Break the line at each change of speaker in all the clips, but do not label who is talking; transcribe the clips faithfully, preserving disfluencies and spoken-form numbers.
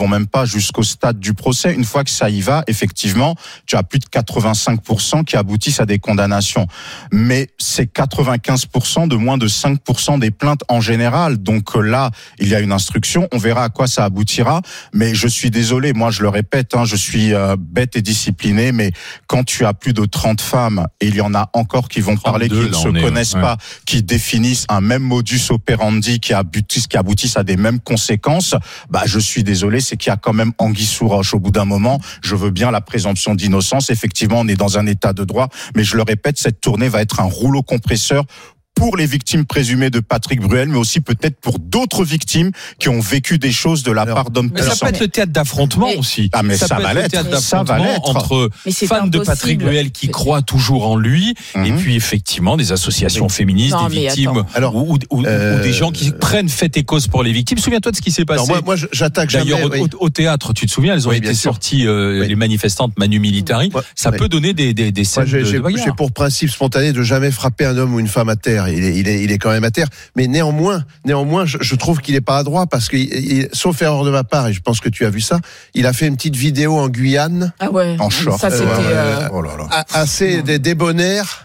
vont même pas jusqu'au stade du procès. Une fois que ça y va, effectivement, tu as plus de quatre-vingt-cinq pour cent qui aboutissent à des condamnations. Mais c'est quatre-vingt-quinze pour cent de moins de cinq pour cent des plaintes en général. Donc là, il y a une instruction. On verra à quoi ça aboutira. Mais je suis désolé, moi je le répète, hein, je suis euh, bête et discipliné, mais quand tu as plus de trente femmes, et il y en a encore qui vont parler, qui ne se connaissent pas, ouais. qui définissent un même modus operandi, qui aboutissent, qui aboutissent à des mêmes conséquences, bah je suis désolé, c'est qu'il y a quand même anguille sous roche. Au bout d'un moment, je veux bien la présomption d'innocence. Effectivement, on est dans un état de droit, mais je le répète, cette tournée va être un rouleau compresseur pour les victimes présumées de Patrick Bruel, mais aussi peut-être pour d'autres victimes qui ont vécu des choses de la alors, part d'hommes puissants.
Mais ça peut être le théâtre d'affrontement mais, aussi.
Ah mais ça, ça va l'être. Le ça va l'être.
Entre fans de Patrick Bruel qui croient toujours en lui, mm-hmm. et puis effectivement des associations mais, féministes, non, des victimes, alors, ou, ou, euh, ou des gens qui prennent fait et cause pour les victimes. Souviens-toi de ce qui s'est passé.
Alors moi, moi, j'attaque
D'ailleurs,
jamais.
Au, oui. au théâtre, tu te souviens, elles ont oui, été sorties, euh, oui. les manifestantes Manu Militari. Ouais, ça ouais. peut donner des, des, des scènes
moi, j'ai,
de, de
j'ai pour principe spontané de jamais frapper un homme ou une femme à terre. Il est, il est, il est quand même à terre, mais néanmoins, néanmoins, je, je trouve qu'il est pas adroit parce que, il, sauf erreur de ma part, et je pense que tu as vu ça, il a fait une petite vidéo en Guyane,
ah ouais,
en short,
ça c'était euh, euh,
oh là là.
assez des débonnaires.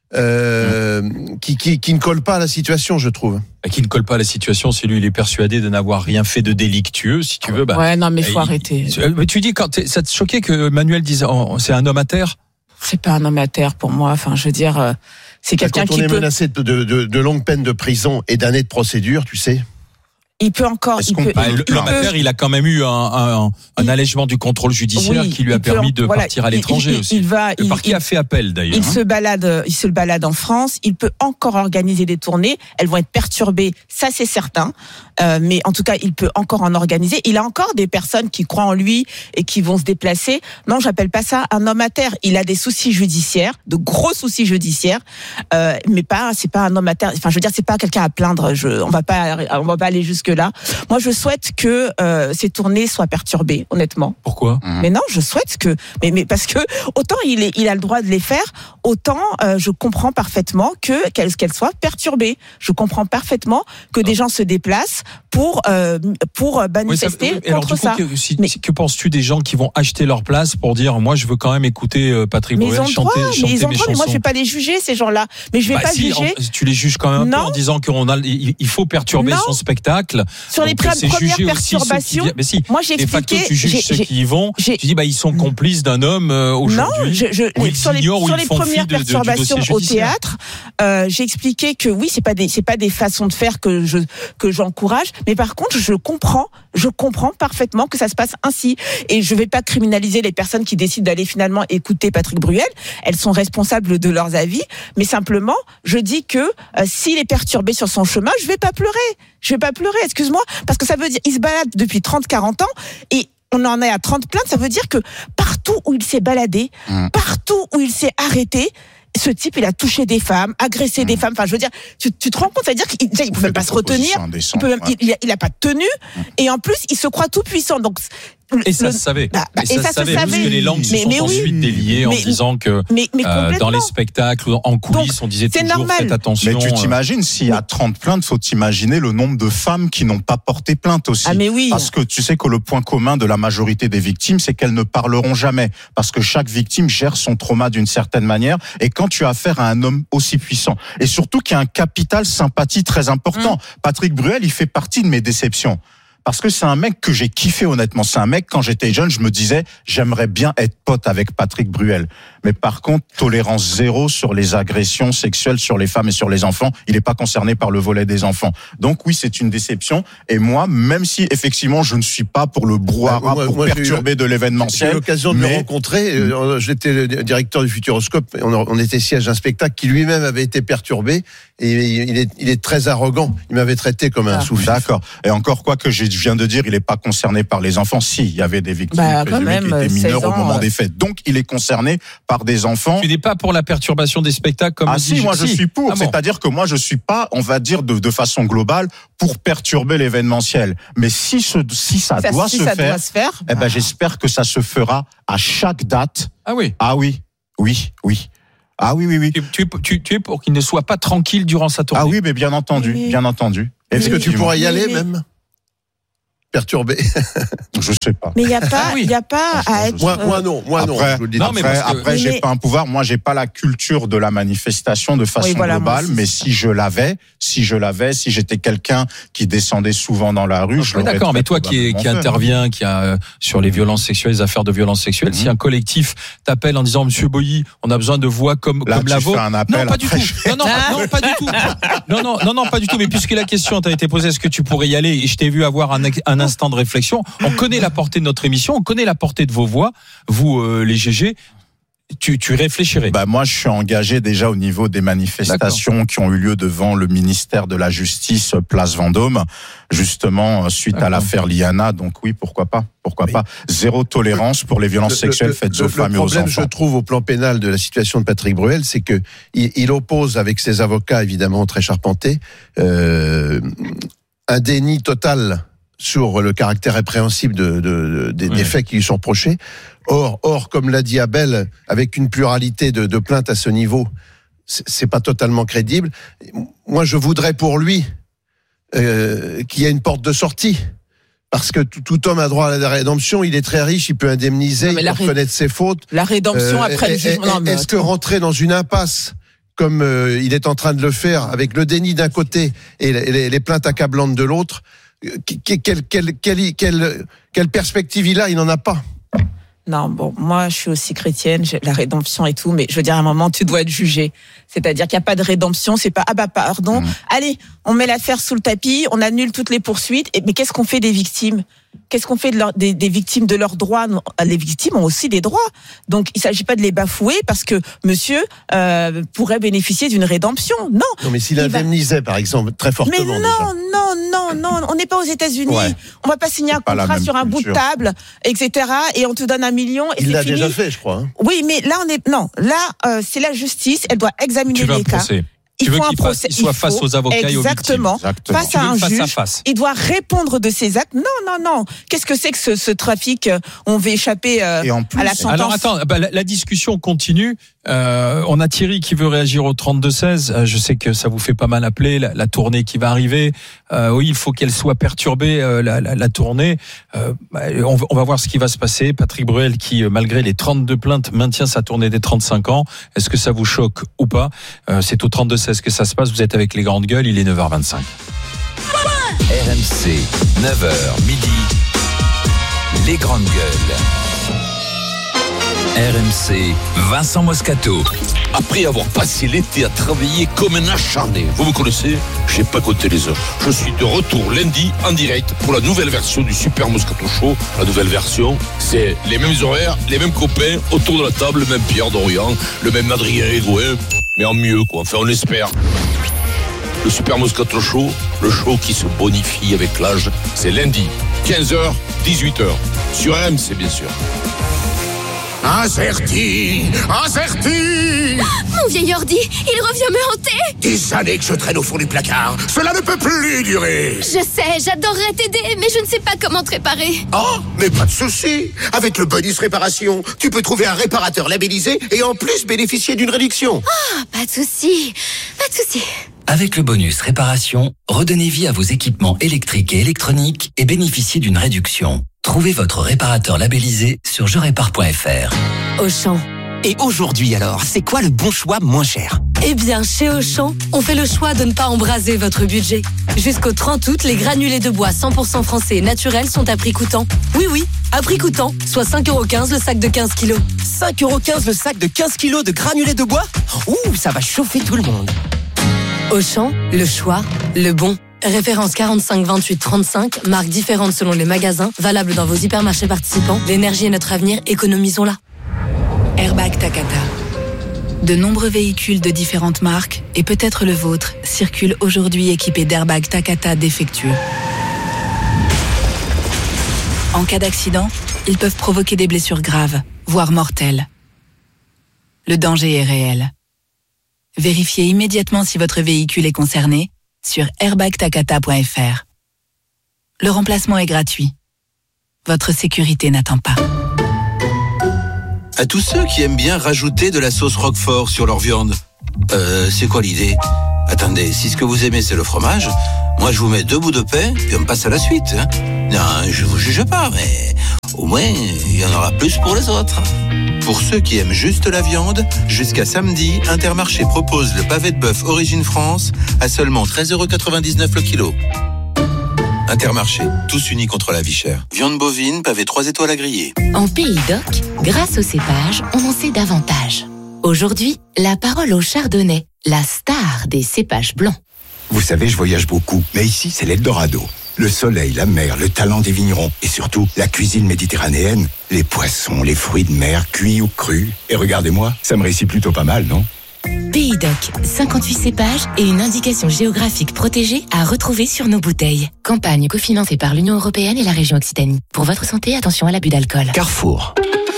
Euh, mmh. qui, qui, qui ne colle pas à la situation, je trouve.
Qui ne colle pas à la situation, si lui il est persuadé de n'avoir rien fait de délictueux, si tu veux. Bah,
ouais, non, mais faut il, arrêter.
Mais tu dis, quand ça te choquait que Manuel dise, oh, c'est un homme à terre?
C'est pas un homme à terre pour moi. Enfin, je veux dire, euh, c'est quelqu'un qui peut.
Quand on est menacé de, de, de, de longues peines de prison et d'années de procédure, tu sais.
Il peut encore. Il peut,
bah,
il,
l'homme à terre, il a quand même eu un, un, un il, allègement du contrôle judiciaire oui, qui lui a permis de voilà, partir à l'étranger
il,
aussi.
Il va,
le parquet a fait appel d'ailleurs.
Il
hein.
se balade, il se balade en France. Il peut encore organiser des tournées. Elles vont être perturbées, ça c'est certain. Euh, mais en tout cas, il peut encore en organiser. Il a encore des personnes qui croient en lui et qui vont se déplacer. Non, j'appelle pas ça un homme à terre. Il a des soucis judiciaires, de gros soucis judiciaires, euh, mais pas, c'est pas un homme à terre. Enfin, je veux dire, c'est pas quelqu'un à plaindre. Je, on va pas, on va pas aller jusque là. Moi, je souhaite que euh, ces tournées soient perturbées, honnêtement.
Pourquoi ?
mmh. Mais non, je souhaite que, mais mais parce que autant il est, il a le droit de les faire, autant euh, je comprends parfaitement que qu'elles qu'elles soient perturbées. Je comprends parfaitement que des gens se déplacent pour euh, pour manifester
oui, ça, alors,
contre
du coup,
ça.
Que, si,
mais,
que penses-tu des gens qui vont acheter leur place pour dire moi je veux quand même écouter euh, Patrick Bruel chanter,
droit,
chanter
mais ils ont
mes
droit,
chansons.
Mais moi je vais pas les juger ces gens-là. Mais je vais
bah
pas
si,
juger.
En, tu les juges quand même un
non.
peu en disant qu'on a il, il faut perturber
non.
son spectacle.
Sur les premières perturbations,
qui, mais si,
moi j'ai expliqué.
Tu juges
j'ai,
ceux
j'ai,
qui y vont. Tu dis bah ils sont complices d'un homme euh, aujourd'hui.
Non, je, je,
ou ils
sur les,
ignorent,
sur
ou
les
ils font
premières
fi de,
perturbations
de,
au théâtre, euh, j'ai expliqué que oui, c'est pas des c'est pas des façons de faire que je que j'encourage, mais par contre je comprends, je comprends parfaitement que ça se passe ainsi, et je vais pas criminaliser les personnes qui décident d'aller finalement écouter Patrick Bruel. Elles sont responsables de leurs avis, mais simplement je dis que euh, s'il est perturbé sur son chemin, je vais pas pleurer, je vais pas pleurer, excuse-moi, parce que ça veut dire il se balade depuis trente quarante ans et on en est à trente plaintes, ça veut dire que partout où il s'est baladé, mmh. partout où il s'est arrêté, ce type, il a touché des femmes, agressé mmh. des femmes. Enfin, je veux dire, tu, tu te rends compte, ça veut dire qu'il ne peut même pas se retenir, il, peut même, ouais. il, il a pas de tenue, mmh. et en plus, il se croit tout puissant. Donc,
et ça le, se savait. Bah, bah, et, et ça, ça se savait. Parce que les langues se mais, sont mais ensuite oui. déliées en mais, disant que mais, mais euh, dans les spectacles, en coulisses, donc, on disait toujours
normal.
Faites attention.
Mais tu t'imagines, s'il y a trente plaintes, faut t'imaginer le nombre de femmes qui n'ont pas porté plainte aussi.
Ah, mais oui.
Parce que tu sais que le point commun de la majorité des victimes, c'est qu'elles ne parleront jamais. Parce que chaque victime gère son trauma d'une certaine manière. Et quand tu as affaire à un homme aussi puissant, et surtout qui a un capital sympathie très important, mmh. Patrick Bruel, il fait partie de mes déceptions. Parce que c'est un mec que j'ai kiffé honnêtement. C'est un mec, quand j'étais jeune, je me disais, j'aimerais bien être pote avec Patrick Bruel. Mais par contre, tolérance zéro sur les agressions sexuelles sur les femmes et sur les enfants. Il n'est pas concerné par le volet des enfants. Donc oui, c'est une déception. Et moi, même si effectivement, je ne suis pas pour le brouhaha, bah, moi, pour moi, perturber eu, de l'événementiel.
J'ai eu l'occasion de
mais...
le rencontrer. Euh, j'étais le directeur du Futuroscope. On, on était siège d'un spectacle qui lui-même avait été perturbé. Et il est, il est très arrogant. Il m'avait traité comme un ah. sous-fifre.
D'accord. Et encore quoi que je viens de dire, il n'est pas concerné par les enfants. Si, il y avait des victimes
bah,
présumées qui étaient mineures ans, au moment euh... des faits. Donc, il est concerné par des enfants.
Tu n'es pas pour la perturbation des spectacles comme
ah
on
si,
dit,
moi je
si.
suis pour.
Ah bon.
C'est-à-dire que moi je suis pas, on va dire de, de façon globale, pour perturber l'événementiel. Mais si ce, si ça,
ça
doit,
si
se
ça
faire,
doit se faire,
eh ben ah. j'espère que ça se fera à chaque date.
Ah oui.
Ah oui, oui, oui. Ah oui, oui, oui.
Tu, tu, tu, tu es pour qu'il ne soit pas tranquille durant sa tournée.
Ah oui, mais bien entendu, oui. bien entendu.
Est-ce que tu pourras y aller oui, oui. même ? perturbé.
Je sais pas.
Mais il y a pas, il y a pas à être.
Moi, moi non, moi
après,
non. Je vous le dis.
Non, mais après,
que...
après j'ai
mais...
pas un pouvoir. Moi, j'ai pas la culture de la manifestation de façon oui, voilà, globale. Mais si je l'avais, si je l'avais, si j'étais quelqu'un qui descendait souvent dans la rue,
ah,
je l'aurais.
D'accord, mais toi qui, qui intervient, qui a euh, sur les violences sexuelles, les affaires de violences sexuelles, mm-hmm. si un collectif t'appelle en disant Monsieur Boilly, on a besoin de voix comme
Là,
comme la vôtre.
Un appel
non, pas du tout. Non, non, non, pas du tout. Non, non, non, non, pas du tout. Mais puisque la question t'a été posée, est-ce que tu pourrais y aller? Et je t'ai vu avoir un, un instant de réflexion. On connaît la portée de notre émission, on connaît la portée de vos voix, vous euh, les G G. Tu, tu réfléchirais?
Bah moi, je suis engagé déjà au niveau des manifestations D'accord. qui ont eu lieu devant le ministère de la Justice, place Vendôme, justement suite D'accord. à l'affaire Liana. Donc oui, pourquoi pas? Pourquoi oui. pas? Zéro tolérance pour les violences le, sexuelles le, faites le, aux femmes et aux enfants.
Le problème, je trouve, au plan pénal de la situation de Patrick Bruel, c'est que il, il oppose avec ses avocats, évidemment très charpentés, euh, un déni total sur le caractère répréhensible de, de, de, des, oui. des faits qui lui sont reprochés. Or, or, comme l'a dit Abel, avec une pluralité de, de plaintes à ce niveau, c'est, c'est pas totalement crédible. Moi, je voudrais pour lui euh, qu'il y ait une porte de sortie. Parce que tout, tout homme a droit à la rédemption, il est très riche, il peut indemniser, non, il peut ré... reconnaître ses fautes.
La rédemption euh, après le jugement.
Est-ce que rentrer dans une impasse comme euh, il est en train de le faire, avec le déni d'un côté et les, les plaintes accablantes de l'autre, Quelle, quelle, quelle, quelle, quelle perspective il a? Il n'en a pas.
Non, bon, moi, je suis aussi chrétienne, j'ai la rédemption et tout, mais je veux dire, à un moment, tu dois être jugé. C'est-à-dire qu'il n'y a pas de rédemption, c'est pas, ah bah, pardon, mmh. allez, on met l'affaire sous le tapis, on annule toutes les poursuites, et, mais qu'est-ce qu'on fait des victimes? Qu'est-ce qu'on fait de leur, des, des victimes de leurs droits? Les victimes ont aussi des droits. Donc, il ne s'agit pas de les bafouer parce que monsieur euh, pourrait bénéficier d'une rédemption. Non.
Non, mais s'il indemnisait, va... par exemple, très fortement.
Mais non,
déjà.
non, non, non. On n'est pas aux États-Unis. Ouais. On ne va pas signer un contrat sur un bout de table, et cetera. Et on te donne un million. Et
il
c'est
l'a
fini.
déjà fait, je crois. Hein.
Oui, mais là, on est. Non, là, euh, c'est la justice. Elle doit examiner les cas.
Procès.
Il
tu veux
faut
qu'il
un procès,
fasse, il soit
il
face aux avocats
exactement,
et aux victimes.
Exactement. Face à un
face
juge,
à face.
Il doit répondre de ses actes. Non, non, non. Qu'est-ce que c'est que ce, ce trafic? On veut échapper euh,
et en plus,
à la sentence.
Alors attends, bah, la, la discussion continue. Euh, on a Thierry qui veut réagir au trente-deux seize. Euh, je sais que ça vous fait pas mal appeler la, la tournée qui va arriver. Euh, oui, il faut qu'elle soit perturbée, euh, la, la, la tournée. Euh, on, on va voir ce qui va se passer. Patrick Bruel qui, malgré les trente-deux plaintes, maintient sa tournée des trente-cinq ans. Est-ce que ça vous choque ou pas? euh, C'est au trente-deux seize que ça se passe. Vous êtes avec les grandes gueules. Il est neuf heures vingt-cinq.
R M C, neuf heures midi. Les grandes gueules. R M C, Vincent Moscato.
Après avoir passé l'été à travailler comme un acharné, vous me connaissez, j'ai pas compté les heures. Je suis de retour lundi en direct pour la nouvelle version du Super Moscato Show. La nouvelle version, c'est les mêmes horaires, les mêmes copains, autour de la table, le même Pierre Dorian, le même Adrien Egoin, mais en mieux quoi, enfin on espère. Le Super Moscato Show, le show qui se bonifie avec l'âge, c'est lundi, quinze heures, dix-huit heures, sur R M C bien sûr.
Incerti, incerti.
Mon vieil ordi, il revient me hanter.
Des années que je traîne au fond du placard. Cela ne peut plus durer.
Je sais, j'adorerais t'aider, mais je ne sais pas comment te réparer.
Oh, mais pas de souci. Avec le bonus réparation, tu peux trouver un réparateur labellisé et en plus bénéficier d'une réduction.
Oh, pas de souci, pas de souci.
Avec le bonus réparation, redonnez vie à vos équipements électriques et électroniques et bénéficiez d'une réduction. Trouvez votre réparateur labellisé sur je répare point f r.
Auchan. Et aujourd'hui alors, c'est quoi le bon choix moins cher?
Eh bien, chez Auchan, on fait le choix de ne pas embraser votre budget. Jusqu'au trente août, les granulés de bois cent pour cent français et naturels sont à prix coûtant. Oui, oui, à prix coûtant, soit cinq euros quinze le sac de quinze kilos.
cinq euros quinze le sac de quinze kilos de granulés de bois? Ouh, ça va chauffer tout le monde.
Auchan, le choix, le bon. Référence quarante-cinq vingt-huit trente-cinq, marques différentes selon les magasins, valable dans vos hypermarchés participants. L'énergie est notre avenir, économisons-la.
Airbag Takata. De nombreux véhicules de différentes marques, et peut-être le vôtre, circulent aujourd'hui équipés d'airbags Takata défectueux. En cas d'accident, ils peuvent provoquer des blessures graves, voire mortelles. Le danger est réel. Vérifiez immédiatement si votre véhicule est concerné sur airbag takata point f r. Le remplacement est gratuit. Votre sécurité n'attend pas.
À tous ceux qui aiment bien rajouter de la sauce Roquefort sur leur viande, euh, c'est quoi l'idée? Attendez, si ce que vous aimez c'est le fromage, Moi, je vous mets deux bouts de pain, puis on passe à la suite. Hein. Non, je vous juge pas, mais au moins, il y en aura plus pour les autres. Pour ceux qui aiment juste la viande, jusqu'à samedi, Intermarché propose le pavé de bœuf Origine France à seulement treize euros quatre-vingt-dix-neuf le kilo. Intermarché, tous unis contre la vie chère. Viande bovine, pavé trois étoiles à griller.
En Pays d'Oc, grâce au cépage, on en sait davantage. Aujourd'hui, la parole au chardonnay, la star des cépages blancs.
Vous savez, je voyage beaucoup, mais ici, c'est l'Eldorado. Le soleil, la mer, le talent des vignerons et surtout la cuisine méditerranéenne, les poissons, les fruits de mer, cuits ou crus. Et regardez-moi, ça me réussit plutôt pas mal, non ?
Pays d'Oc, cinquante-huit cépages et une indication géographique protégée à retrouver sur nos bouteilles. Campagne cofinancée par l'Union européenne et la région Occitanie. Pour votre santé, attention à l'abus d'alcool.
Carrefour.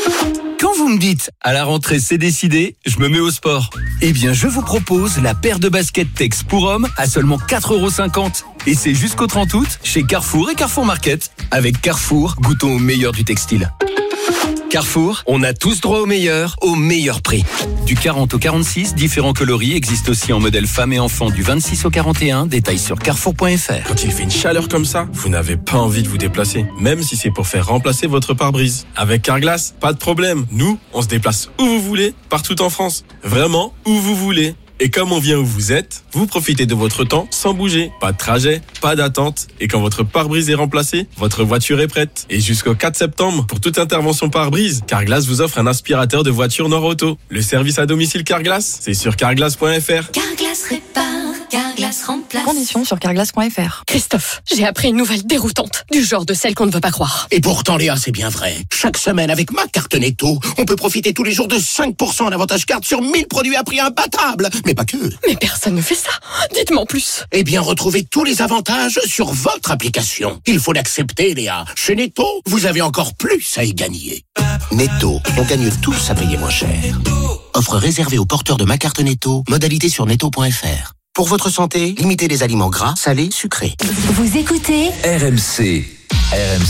Quand vous me dites « à la rentrée c'est décidé », je me mets au sport. Eh bien, je vous propose la paire de baskets Tex pour hommes à seulement quatre euros cinquante. Et c'est jusqu'au trente août chez Carrefour et Carrefour Market. Avec Carrefour, goûtons au meilleur du textile. Carrefour, on a tous droit au meilleur, au meilleur prix. Du quarante au quarante-six, différents coloris existent aussi en modèle femmes et enfants du vingt-six au quarante et un. Détails sur carrefour point f r.
Quand il fait une chaleur comme ça, vous n'avez pas envie de vous déplacer, même si c'est pour faire remplacer votre pare-brise. Avec Carglass, pas de problème. Nous, on se déplace où vous voulez, partout en France. Vraiment, où vous voulez. Et comme on vient où vous êtes, vous profitez de votre temps sans bouger. Pas de trajet, pas d'attente. Et quand votre pare-brise est remplacé, votre voiture est prête. Et jusqu'au quatre septembre, pour toute intervention pare-brise, Carglass vous offre un aspirateur de voiture Nord-Auto. Le service à domicile Carglass, c'est sur carglass point f r.
Carglass répare, Carglass remplace.
Conditions sur carglass point f r.
Christophe, j'ai appris une nouvelle déroutante, du genre de celle qu'on ne veut pas croire.
Et pourtant, Léa, c'est bien vrai. Chaque semaine, avec ma carte Netto, on peut profiter tous les jours de cinq pour cent en avantage carte sur mille produits à prix imbattable. Mais pas que.
Mais personne ne fait ça. Dites-moi en plus.
Eh bien, retrouvez tous les avantages sur votre application. Il faut l'accepter, Léa. Chez Netto, vous avez encore plus à y gagner. Netto, on gagne tous à payer moins cher. Offre réservée aux porteurs de ma carte Netto. Modalité sur netto point f r. Pour votre santé, limitez les aliments gras, salés, sucrés.
Vous écoutez
R M C. R M C.